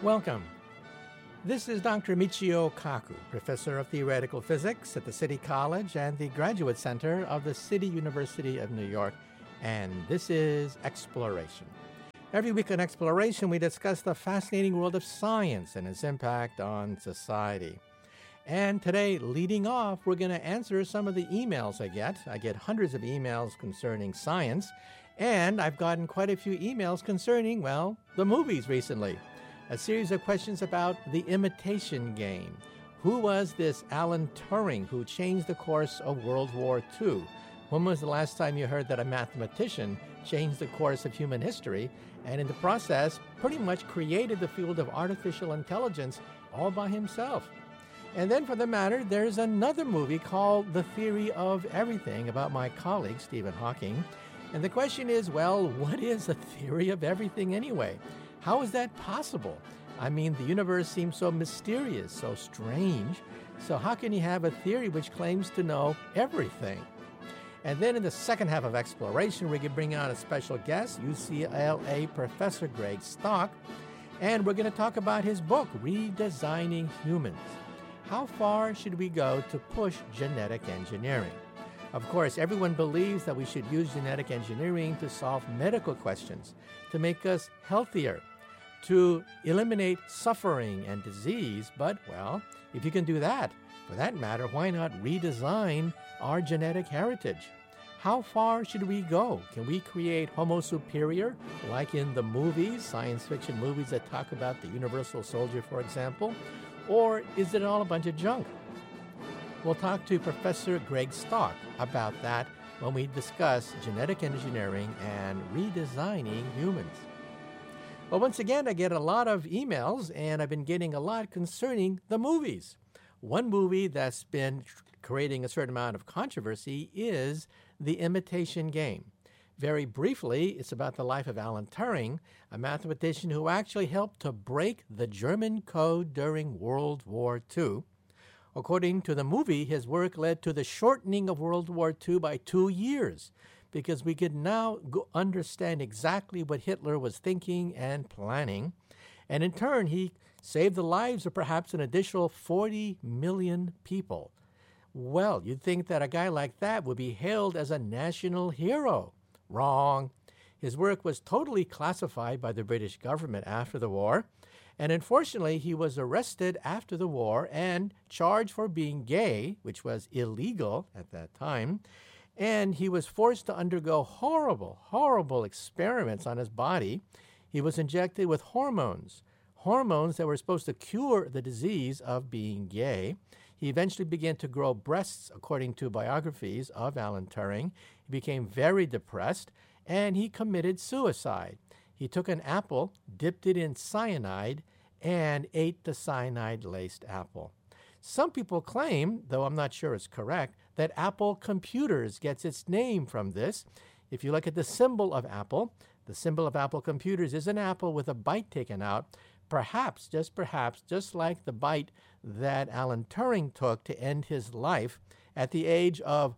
Welcome. This is Dr. Michio Kaku, Professor of Theoretical Physics at the City College and the Graduate Center of the City University of New York, and this is Exploration. Every week on Exploration, we discuss the fascinating world of science and its impact on society. And today, leading off, we're going to answer some of the emails I get. I get hundreds of emails concerning science, and I've gotten quite a few emails concerning, well, the movies recently. A series of questions about The Imitation Game. Who was this Alan Turing who changed the course of World War II? When was the last time you heard that a mathematician changed the course of human history and in the process pretty much created the field of artificial intelligence all by himself? And then for the matter, there's another movie called The Theory of Everything about my colleague Stephen Hawking. And the question is, well, what is a theory of everything anyway? How is that possible? I mean, the universe seems so mysterious, so strange. So how can you have a theory which claims to know everything? And then in the second half of Exploration, we can bring on a special guest, UCLA Professor Greg Stock, and we're going to talk about his book, Redesigning Humans. How far should we go to push genetic engineering? Of course, everyone believes that we should use genetic engineering to solve medical questions, to make us healthier, to eliminate suffering and disease. But, well, if you can do that, for that matter, why not redesign our genetic heritage? How far should we go? Can we create Homo superior, like in the movies, science fiction movies that talk about the universal soldier, for example? Or is it all a bunch of junk? We'll talk to Professor Greg Stock about that when we discuss genetic engineering and redesigning humans. Well, once again, I get a lot of emails, and I've been getting a lot concerning the movies. One movie that's been creating a certain amount of controversy is The Imitation Game. Very briefly, it's about the life of Alan Turing, a mathematician who actually helped to break the German code during World War II. According to the movie, his work led to the shortening of World War II by 2 years, because we could now understand exactly what Hitler was thinking and planning. And in turn, he saved the lives of perhaps an additional 40 million people. Well, you'd think that a guy like that would be hailed as a national hero. Wrong. His work was totally classified by the British government after the war. And unfortunately, he was arrested after the war and charged for being gay, which was illegal at that time. And he was forced to undergo horrible, horrible experiments on his body. He was injected with hormones that were supposed to cure the disease of being gay. He eventually began to grow breasts, according to biographies of Alan Turing. He became very depressed, and he committed suicide. He took an apple, dipped it in cyanide, and ate the cyanide-laced apple. Some people claim, though I'm not sure it's correct, that Apple Computers gets its name from this. If you look at the symbol of Apple Computers is an apple with a bite taken out, perhaps, just like the bite that Alan Turing took to end his life at the age of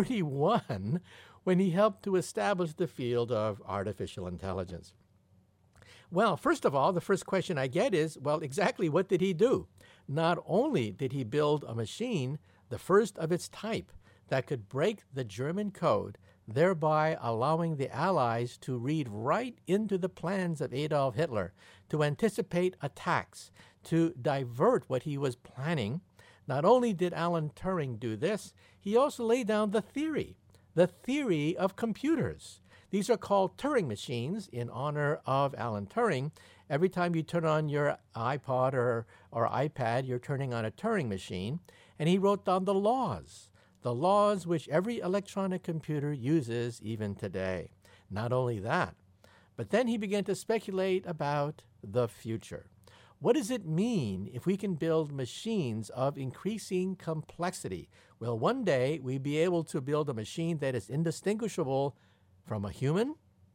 41 when he helped to establish the field of artificial intelligence. Well, first of all, the first question I get is, well, exactly what did he do? Not only did he build a machine, the first of its type, that could break the German code, thereby allowing the Allies to read right into the plans of Adolf Hitler, to anticipate attacks, to divert what he was planning. Not only did Alan Turing do this, he also laid down the theory of computers. These are called Turing machines in honor of Alan Turing. Every time you turn on your iPod or iPad, you're turning on a Turing machine. And he wrote down the laws which every electronic computer uses even today. Not only that, but then he began to speculate about the future. What does it mean if we can build machines of increasing complexity? Will one day we be able to build a machine that is indistinguishable from a human?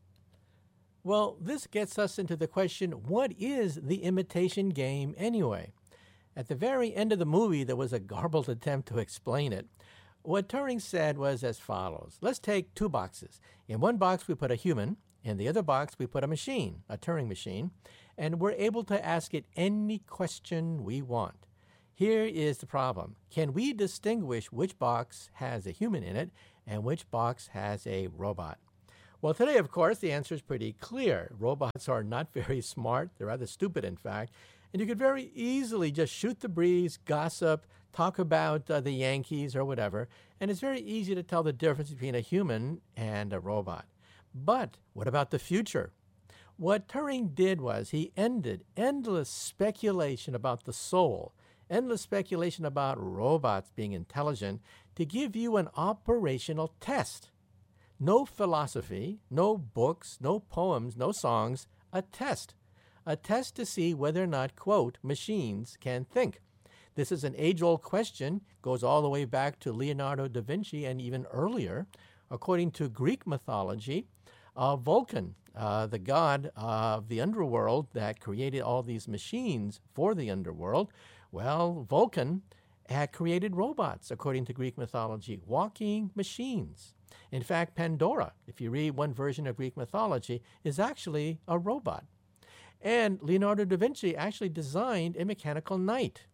Well, this gets us into the question, what is the imitation game anyway? At the very end of the movie, there was a garbled attempt to explain it. What Turing said was as follows. Let's take two boxes. In one box, we put a human. In the other box, we put a machine, a Turing machine, and we're able to ask it any question we want. Here is the problem. Can we distinguish which box has a human in it and which box has a robot? Well, today, of course, the answer is pretty clear. Robots are not very smart. They're rather stupid, in fact. And you could very easily just shoot the breeze, gossip, talk about the Yankees or whatever, and it's very easy to tell the difference between a human and a robot. But what about the future? What Turing did was he ended endless speculation about the soul, endless speculation about robots being intelligent to give you an operational test. No philosophy, no books, no poems, no songs, a test. A test to see whether or not, quote, machines can think. This is an age-old question, goes all the way back to Leonardo da Vinci and even earlier. According to Greek mythology, Vulcan, the god of the underworld that created all these machines for the underworld, well, Vulcan had created robots, according to Greek mythology, walking machines. In fact, Pandora, if you read one version of Greek mythology, is actually a robot. And Leonardo da Vinci actually designed a mechanical knight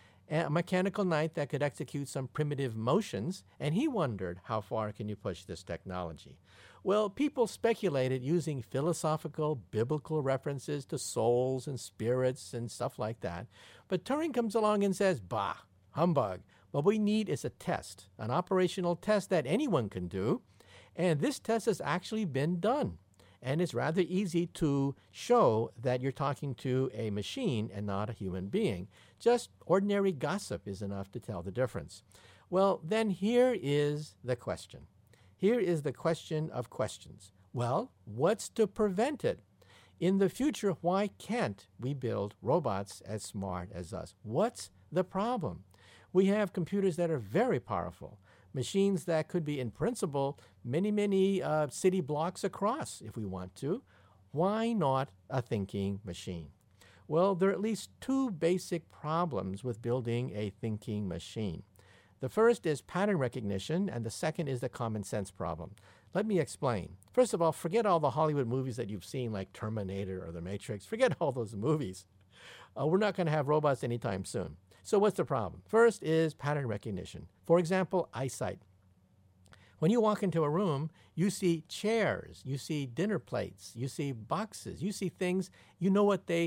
that could execute some primitive motions, and he wondered, how far can you push this technology? Well, people speculated using philosophical, biblical references to souls and spirits and stuff like that. But Turing comes along and says, bah, humbug. What we need is a test, an operational test that anyone can do, and this test has actually been done. And it's rather easy to show that you're talking to a machine and not a human being. Just ordinary gossip is enough to tell the difference. Well, then here is the question. Here is the question of questions. Well, what's to prevent it? In the future, why can't we build robots as smart as us? What's the problem? We have computers that are very powerful. Machines that could be, in principle, many city blocks across if we want to. Why not a thinking machine? Well, there are at least two basic problems with building a thinking machine. The first is pattern recognition, and the second is the common sense problem. Let me explain. First of all, forget all the Hollywood movies that you've seen, like Terminator or The Matrix. Forget all those movies. We're not going to have robots anytime soon. So what's the problem? First is pattern recognition. For example, eyesight. When you walk into a room, you see chairs, you see dinner plates, you see boxes, you see things, you know what they're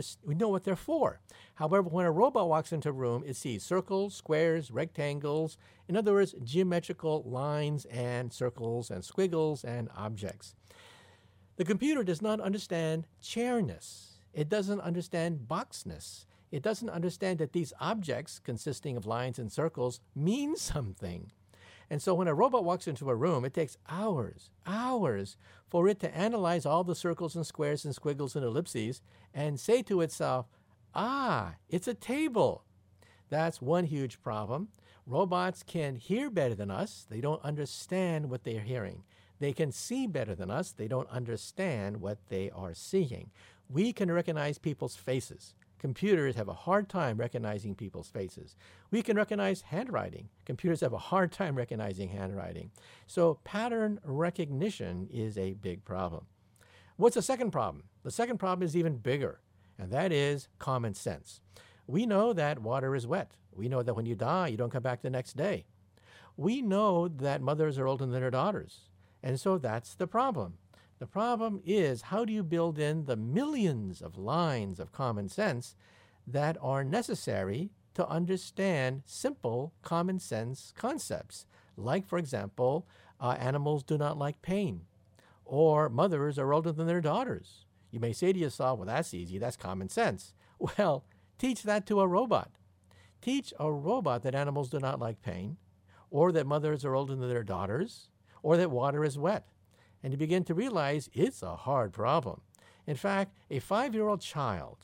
for. However, when a robot walks into a room, it sees circles, squares, rectangles, in other words, geometrical lines and circles and squiggles and objects. The computer does not understand chairness. It doesn't understand boxness. It doesn't understand that these objects, consisting of lines and circles, mean something. And so when a robot walks into a room, it takes hours for it to analyze all the circles and squares and squiggles and ellipses and say to itself, it's a table. That's one huge problem. Robots can hear better than us. They don't understand what they're hearing. They can see better than us. They don't understand what they are seeing. We can recognize people's faces. Computers have a hard time recognizing people's faces. We can recognize handwriting. Computers have a hard time recognizing handwriting. So pattern recognition is a big problem. What's the second problem? The second problem is even bigger, and that is common sense. We know that water is wet. We know that when you die, you don't come back the next day. We know that mothers are older than their daughters, and so that's the problem. The problem is, how do you build in the millions of lines of common sense that are necessary to understand simple common sense concepts? Like, for example, animals do not like pain, or mothers are older than their daughters. You may say to yourself, well, that's easy, that's common sense. Well, teach that to a robot. Teach a robot that animals do not like pain, or that mothers are older than their daughters, or that water is wet. And you begin to realize it's a hard problem. In fact, a 5-year-old child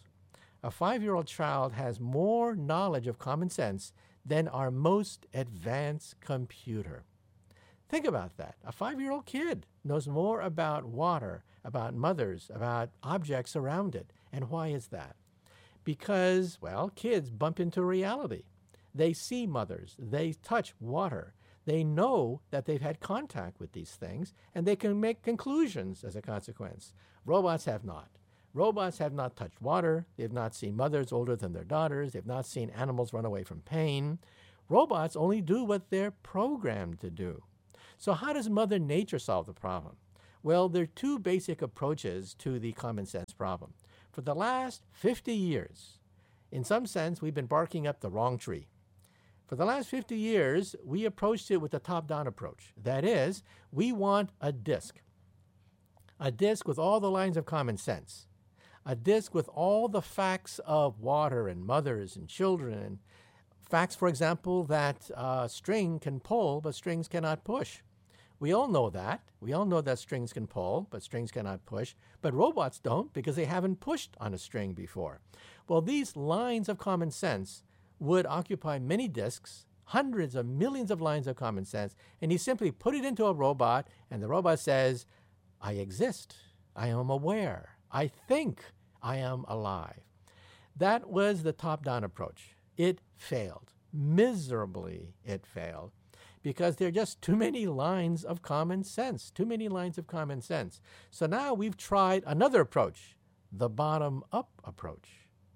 has more knowledge of common sense than our most advanced computer. Think about that. A 5-year-old kid knows more about water, about mothers, about objects around it. And why is that? Because, well, kids bump into reality. They see mothers. They touch water. They know that they've had contact with these things, and they can make conclusions as a consequence. Robots have not. Robots have not touched water. They've not seen mothers older than their daughters. They've not seen animals run away from pain. Robots only do what they're programmed to do. So how does Mother Nature solve the problem? Well, there are two basic approaches to the common sense problem. For the last 50 years, in some sense, we've been barking up the wrong tree. For the last 50 years, we approached it with a top-down approach. That is, we want a disk with all the lines of common sense, a disk with all the facts of water and mothers and children, and facts, for example, that string can pull, but strings cannot push. We all know that. We all know that strings can pull, but strings cannot push. But robots don't because they haven't pushed on a string before. Well, these lines of common sense would occupy many disks, hundreds of millions of lines of common sense, and you simply put it into a robot, and the robot says, I exist, I am aware, I think I am alive. That was the top-down approach. It failed. Miserably, it failed. Because there are just too many lines of common sense, So now we've tried another approach, the bottom-up approach.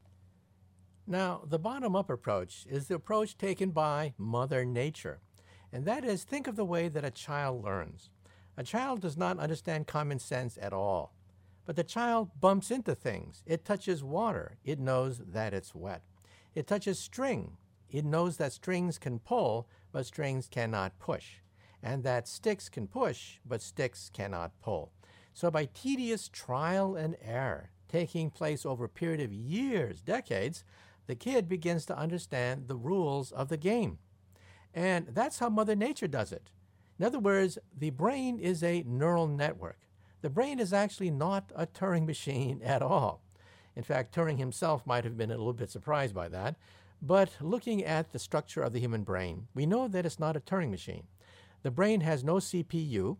Now, the bottom-up approach is the approach taken by Mother Nature. And that is, think of the way that a child learns. A child does not understand common sense at all. But the child bumps into things. It touches water. It knows that it's wet. It touches string. It knows that strings can pull, but strings cannot push. And that sticks can push, but sticks cannot pull. So by tedious trial and error, taking place over a period of years, decades, the kid begins to understand the rules of the game. And that's how Mother Nature does it. In other words, the brain is a neural network. The brain is actually not a Turing machine at all. In fact, Turing himself might have been a little bit surprised by that. But looking at the structure of the human brain, we know that it's not a Turing machine. The brain has no CPU,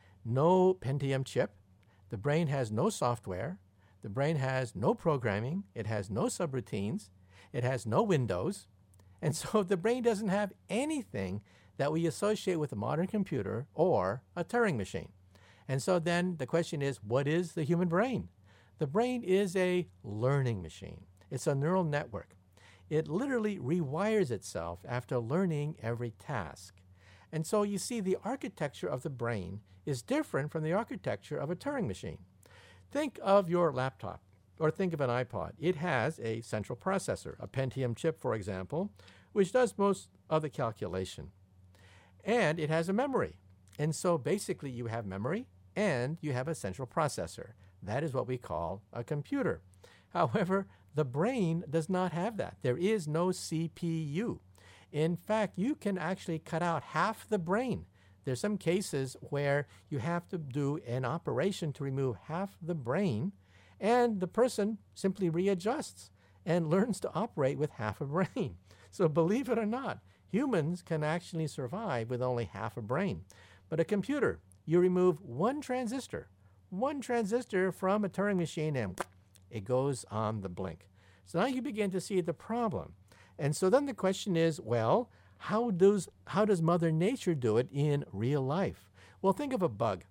no Pentium chip. The brain has no software. The brain has no programming. It has no subroutines. It has no Windows. And so the brain doesn't have anything that we associate with a modern computer or a Turing machine. And so then the question is, what is the human brain? The brain is a learning machine. It's a neural network. It literally rewires itself after learning every task. And so you see the architecture of the brain is different from the architecture of a Turing machine. Think of your laptop or think of an iPod. It has a central processor, a Pentium chip, for example, which does most of the calculation. And it has a memory. And so basically you have memory and you have a central processor. That is what we call a computer. However, the brain does not have that. There is no CPU. In fact, you can actually cut out half the brain. There's some cases where you have to do an operation to remove half the brain, and the person simply readjusts and learns to operate with half a brain. So believe it or not, humans can actually survive with only half a brain. But a computer, you remove one transistor from a Turing machine, and it goes on the blink. So now you begin to see the problem. And so then the question is, well, how does Mother Nature do it in real life? Well, think of a bug.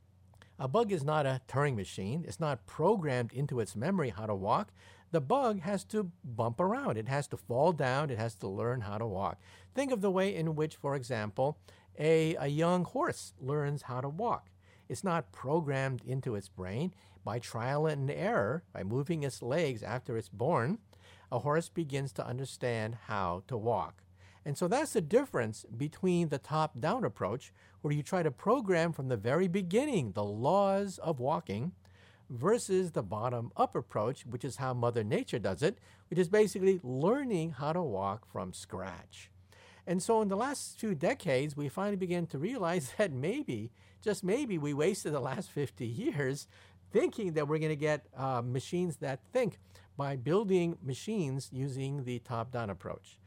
A bug is not a Turing machine. It's not programmed into its memory how to walk. The bug has to bump around. It has to fall down. It has to learn how to walk. Think of the way in which, for example, a young horse learns how to walk. It's not programmed into its brain. By trial and error, by moving its legs after it's born, a horse begins to understand how to walk. And so that's the difference between the top-down approach, where you try to program from the very beginning the laws of walking, versus the bottom-up approach, which is how Mother Nature does it, which is basically learning how to walk from scratch. And so in the last few decades, we finally began to realize that maybe, just maybe, we wasted the last 50 years thinking that we're going to get machines that think by building machines using the top-down approach.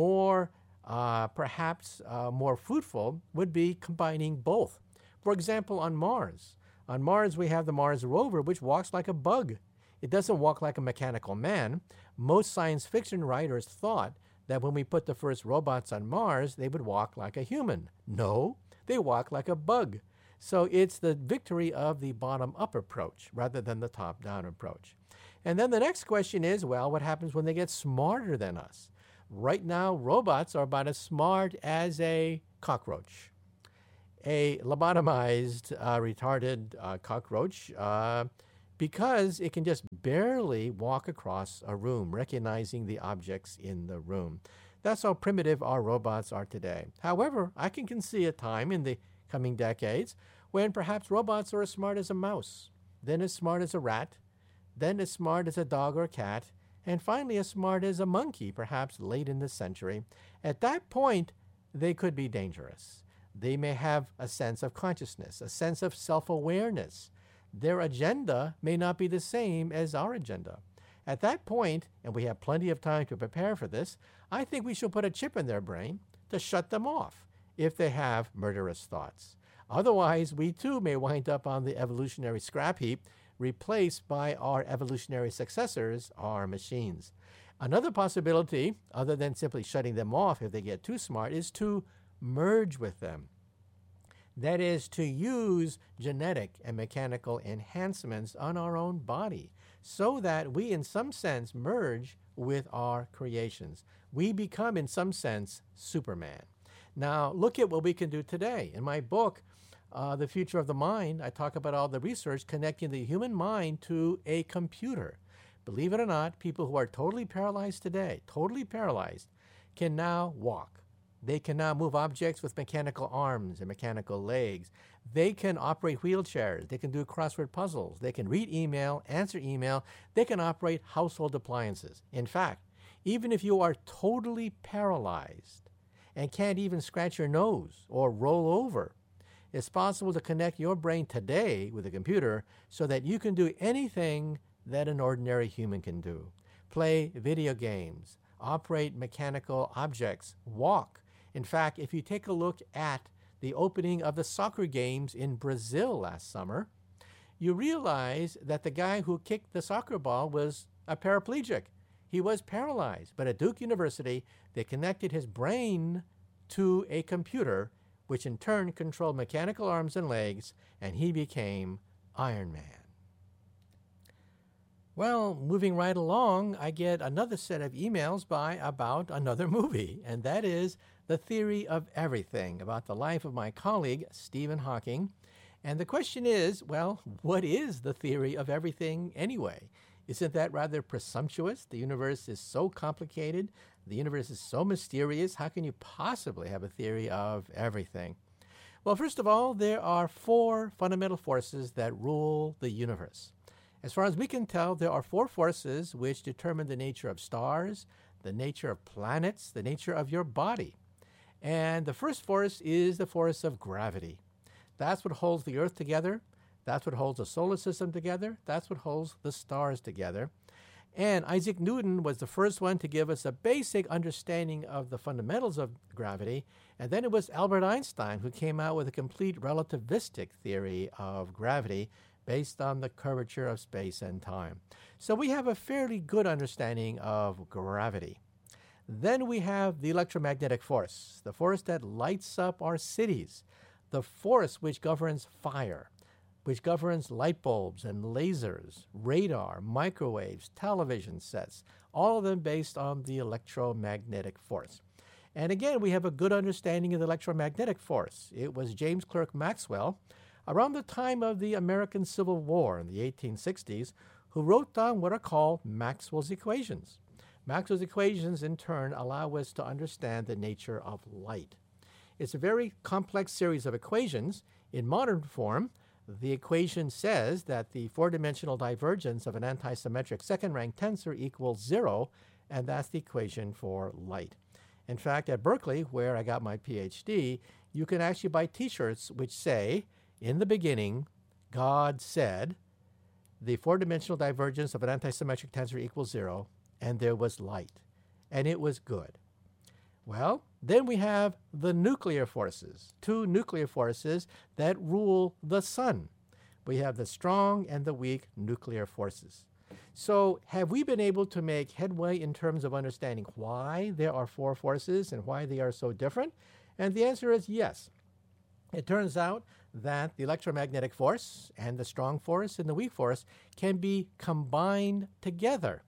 Perhaps more fruitful would be combining both. For example, on Mars. On Mars, we have the Mars rover, which walks like a bug. It doesn't walk like a mechanical man. Most science fiction writers thought that when we put the first robots on Mars, they would walk like a human. No, they walk like a bug. So it's the victory of the bottom-up approach rather than the top-down approach. And then the next question is, well, what happens when they get smarter than us? Right now, robots are about as smart as a cockroach. A lobotomized, retarded cockroach, because it can just barely walk across a room, recognizing the objects in the room. That's how primitive our robots are today. However, I can see a time in the coming decades when perhaps robots are as smart as a mouse, then as smart as a rat, then as smart as a dog or cat, and finally as smart as a monkey, perhaps late in the century. At that point, they could be dangerous. They may have a sense of consciousness, a sense of self-awareness. Their agenda may not be the same as our agenda. At that point, and we have plenty of time to prepare for this, I think we should put a chip in their brain to shut them off if they have murderous thoughts. Otherwise, we too may wind up on the evolutionary scrap heap, replaced by our evolutionary successors, our machines. Another possibility, other than simply shutting them off if they get too smart, is to merge with them. That is, to use genetic and mechanical enhancements on our own body so that we, in some sense, merge with our creations. We become, in some sense, Superman. Now, look at what we can do today. In my book, The Future of the Mind, I talk about all the research connecting the human mind to a computer. Believe it or not, people who are totally paralyzed today, totally paralyzed, can now walk. They can now move objects with mechanical arms and mechanical legs. They can operate wheelchairs. They can do crossword puzzles. They can read email, answer email. They can operate household appliances. In fact, even if you are totally paralyzed and can't even scratch your nose or roll over, it's possible to connect your brain today with a computer so that you can do anything that an ordinary human can do. Play video games, operate mechanical objects, walk. In fact, if you take a look at the opening of the soccer games in Brazil last summer, you realize that the guy who kicked the soccer ball was a paraplegic. He was paralyzed. But at Duke University, they connected his brain to a computer, which in turn controlled mechanical arms and legs, and he became Iron Man. Well, moving right along, I get another set of emails about another movie, and that is The Theory of Everything, about the life of my colleague, Stephen Hawking. And the question is, well, what is the theory of everything anyway? Isn't that rather presumptuous? The universe is so complicated. The universe is so mysterious. How can you possibly have a theory of everything? Well, first of all, there are 4 fundamental forces that rule the universe. As far as we can tell, there are 4 forces which determine the nature of stars, the nature of planets, the nature of your body. And the first force is the force of gravity. That's what holds the Earth together. That's what holds the solar system together. That's what holds the stars together. And Isaac Newton was the first one to give us a basic understanding of the fundamentals of gravity. And then it was Albert Einstein who came out with a complete relativistic theory of gravity based on the curvature of space and time. So we have a fairly good understanding of gravity. Then we have the electromagnetic force, the force that lights up our cities, the force which governs fire, which governs light bulbs and lasers, radar, microwaves, television sets, all of them based on the electromagnetic force. And again, we have a good understanding of the electromagnetic force. It was James Clerk Maxwell, around the time of the American Civil War in the 1860s, who wrote down what are called Maxwell's equations. Maxwell's equations, in turn, allow us to understand the nature of light. It's a very complex series of equations. In modern form, the equation says that the 4-dimensional divergence of an antisymmetric second-rank tensor equals 0, and that's the equation for light. In fact, at Berkeley, where I got my PhD, you can actually buy T-shirts which say, in the beginning, God said, the 4-dimensional divergence of an antisymmetric tensor equals 0, and there was light, and it was good. Well, then we have the nuclear forces, 2 nuclear forces that rule the sun. We have the strong and the weak nuclear forces. So have we been able to make headway in terms of understanding why there are four forces and why they are so different? And the answer is yes. It turns out that the electromagnetic force and the strong force and the weak force can be combined together.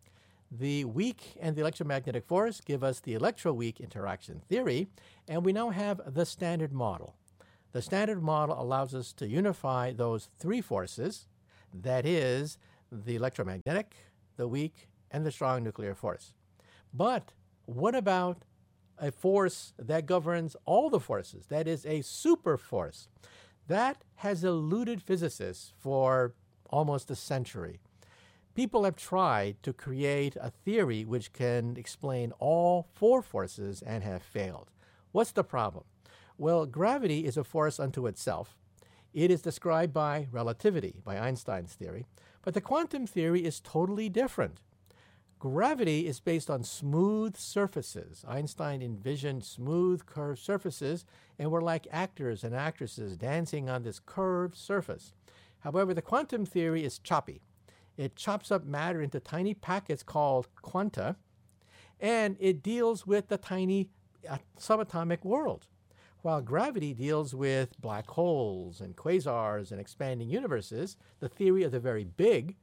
The weak and the electromagnetic force give us the electroweak interaction theory, and we now have the Standard Model. The Standard Model allows us to unify those three forces, that is, the electromagnetic, the weak, and the strong nuclear force. But what about a force that governs all the forces, that is a super force? That has eluded physicists for almost a century. People have tried to create a theory which can explain all four forces and have failed. What's the problem? Well, gravity is a force unto itself. It is described by relativity, by Einstein's theory, but the quantum theory is totally different. Gravity is based on smooth surfaces. Einstein envisioned smooth, curved surfaces, and we're like actors and actresses dancing on this curved surface. However, the quantum theory is choppy. It chops up matter into tiny packets called quanta, and it deals with the tiny subatomic world. While gravity deals with black holes and quasars and expanding universes, the theory of the very big,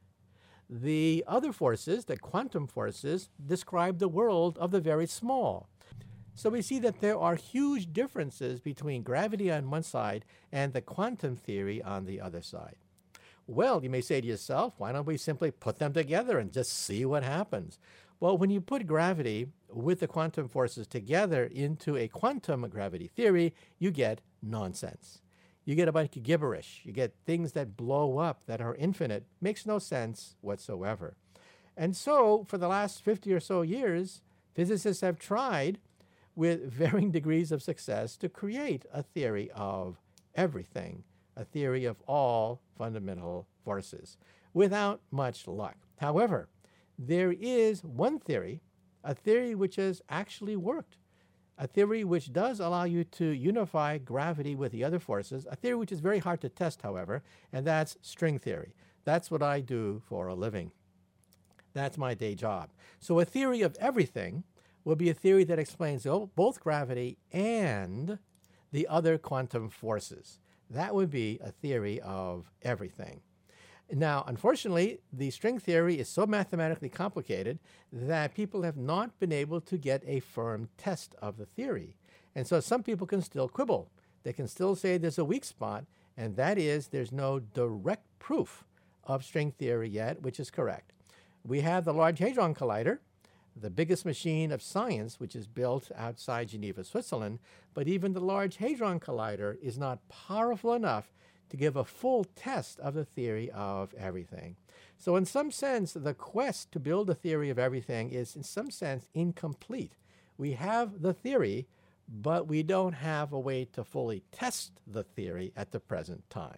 the other forces, the quantum forces, describe the world of the very small. So we see that there are huge differences between gravity on one side and the quantum theory on the other side. Well, you may say to yourself, why don't we simply put them together and just see what happens? Well, when you put gravity with the quantum forces together into a quantum gravity theory, you get nonsense. You get a bunch of gibberish. You get things that blow up, that are infinite. Makes no sense whatsoever. And so, for the last 50 or so years, physicists have tried, with varying degrees of success, to create a theory of everything, a theory of all fundamental forces, without much luck. However, there is one theory, a theory which has actually worked, a theory which does allow you to unify gravity with the other forces, a theory which is very hard to test, however, and that's string theory. That's what I do for a living. That's my day job. So a theory of everything will be a theory that explains both gravity and the other quantum forces. That would be a theory of everything. Now, unfortunately, the string theory is so mathematically complicated that people have not been able to get a firm test of the theory. And so some people can still quibble. They can still say there's a weak spot, and that is there's no direct proof of string theory yet, which is correct. We have the Large Hadron Collider, the biggest machine of science, which is built outside Geneva, Switzerland, but even the Large Hadron Collider is not powerful enough to give a full test of the theory of everything. So in some sense, the quest to build a theory of everything is in some sense incomplete. We have the theory, but we don't have a way to fully test the theory at the present time.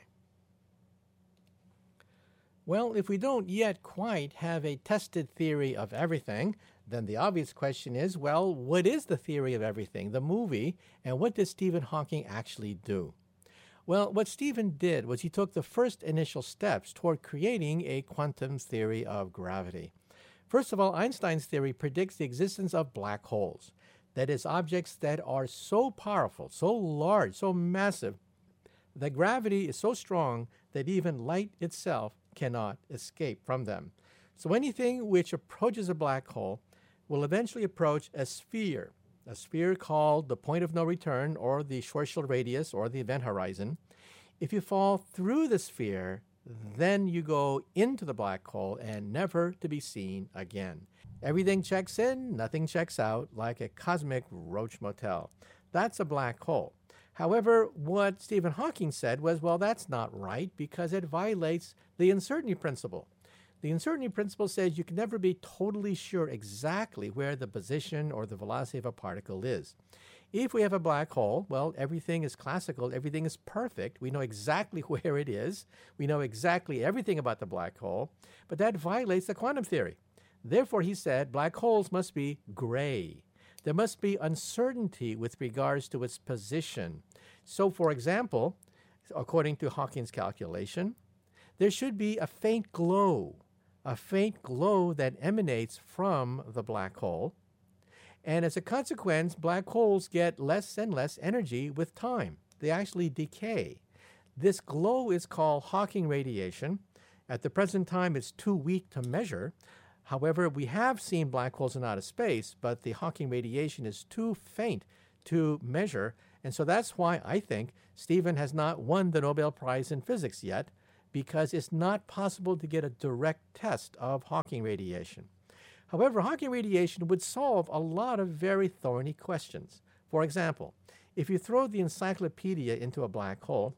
Well, if we don't yet quite have a tested theory of everything, then the obvious question is, well, what is the theory of everything, the movie, and what did Stephen Hawking actually do? Well, what Stephen did was he took the first initial steps toward creating a quantum theory of gravity. First of all, Einstein's theory predicts the existence of black holes. That is, objects that are so powerful, so large, so massive, that gravity is so strong that even light itself cannot escape from them. So anything which approaches a black hole will eventually approach a sphere called the point of no return, or the Schwarzschild radius, or the event horizon. If you fall through the sphere, then you go into the black hole and never to be seen again. Everything checks in, nothing checks out, like a cosmic roach motel. That's a black hole. However, what Stephen Hawking said was, well, that's not right because it violates the uncertainty principle. The uncertainty principle says you can never be totally sure exactly where the position or the velocity of a particle is. If we have a black hole, well, everything is classical, everything is perfect. We know exactly where it is. We know exactly everything about the black hole, but that violates the quantum theory. Therefore, he said, black holes must be gray. There must be uncertainty with regards to its position. So, for example, according to Hawking's calculation, there should be a faint glow a faint glow that emanates from the black hole. And as a consequence, black holes get less and less energy with time. They actually decay. This glow is called Hawking radiation. At the present time, it's too weak to measure. However, we have seen black holes in outer space, but the Hawking radiation is too faint to measure. And so that's why I think Stephen has not won the Nobel Prize in Physics yet, because it's not possible to get a direct test of Hawking radiation. However, Hawking radiation would solve a lot of very thorny questions. For example, if you throw the encyclopedia into a black hole,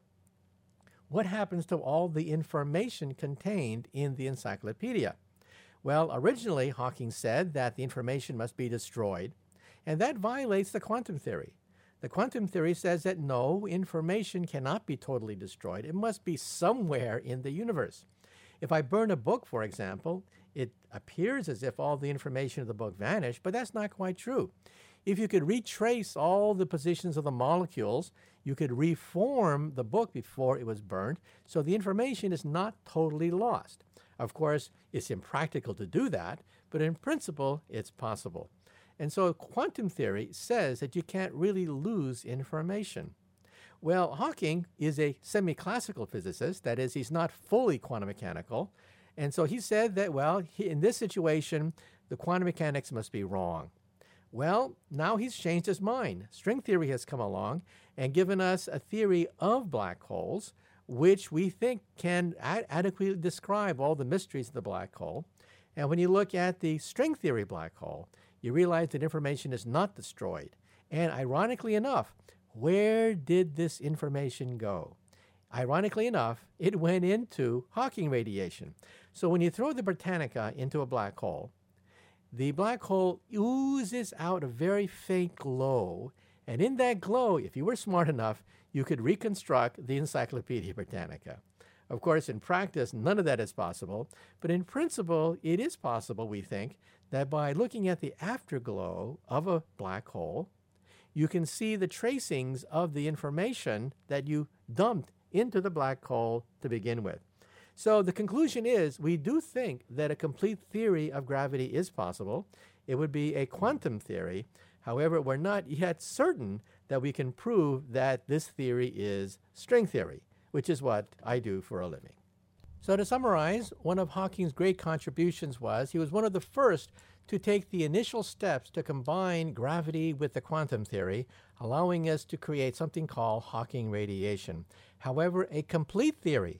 what happens to all the information contained in the encyclopedia? Well, originally, Hawking said that the information must be destroyed, and that violates the quantum theory. The quantum theory says that no, information cannot be totally destroyed. It must be somewhere in the universe. If I burn a book, for example, it appears as if all the information of the book vanished, but that's not quite true. If you could retrace all the positions of the molecules, you could reform the book before it was burned, so the information is not totally lost. Of course, it's impractical to do that, but in principle, it's possible. And so quantum theory says that you can't really lose information. Well, Hawking is a semi-classical physicist. That is, he's not fully quantum mechanical. And so he said that, well, in this situation, the quantum mechanics must be wrong. Well, now he's changed his mind. String theory has come along and given us a theory of black holes, which we think can adequately describe all the mysteries of the black hole. And when you look at the string theory black hole, you realize that information is not destroyed. And ironically enough, where did this information go? Ironically enough, it went into Hawking radiation. So when you throw the Britannica into a black hole, the black hole oozes out a very faint glow. And in that glow, if you were smart enough, you could reconstruct the Encyclopedia Britannica. Of course, in practice, none of that is possible. But in principle, it is possible, we think, that by looking at the afterglow of a black hole, you can see the tracings of the information that you dumped into the black hole to begin with. So the conclusion is we do think that a complete theory of gravity is possible. It would be a quantum theory. However, we're not yet certain that we can prove that this theory is string theory, which is what I do for a living. So to summarize, one of Hawking's great contributions was he was one of the first to take the initial steps to combine gravity with the quantum theory, allowing us to create something called Hawking radiation. However, a complete theory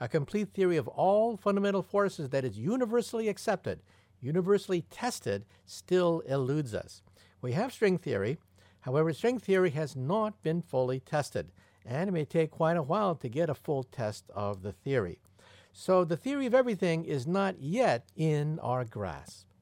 of all fundamental forces that is universally accepted, universally tested, still eludes us. We have string theory. However, string theory has not been fully tested, and it may take quite a while to get a full test of the theory. So the theory of everything is not yet in our grasp.